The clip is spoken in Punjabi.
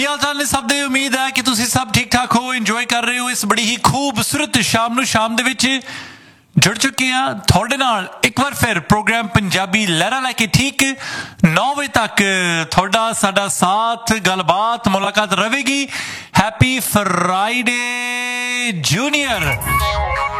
ਕੀ ਹਾਲ ਚਾਲ ਨੇ ਸਭ ਦੇ। ਉਮੀਦ ਹੈ ਕਿ ਤੁਸੀਂ ਸਭ ਠੀਕ ਠਾਕ ਹੋ, ਇੰਜੋਏ ਕਰ ਰਹੇ ਹੋ ਇਸ ਬੜੀ ਹੀ ਖੂਬਸੂਰਤ ਸ਼ਾਮ ਨੂੰ। ਸ਼ਾਮ ਦੇ ਵਿੱਚ ਜੁੜ ਚੁੱਕੇ ਹਾਂ ਤੁਹਾਡੇ ਨਾਲ ਇੱਕ ਵਾਰ ਫਿਰ ਪ੍ਰੋਗਰਾਮ ਪੰਜਾਬੀ ਲਹਿਰਾਂ ਲੈ ਕੇ ਠੀਕ 9 ਵਜੇ ਤੱਕ ਤੁਹਾਡਾ ਸਾਡਾ ਸਾਥ, ਗੱਲਬਾਤ, ਮੁਲਾਕਾਤ ਰਹੇਗੀ। Happy Friday junior.